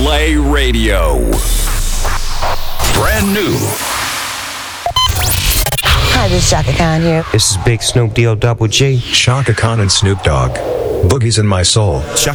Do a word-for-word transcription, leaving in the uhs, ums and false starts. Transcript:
Play Radio. Brand new. Hi, this is Shaka Khan here. This is Big Snoop D O Double G. Shaka Khan and Snoop Dogg. Boogie's in my soul. Shaka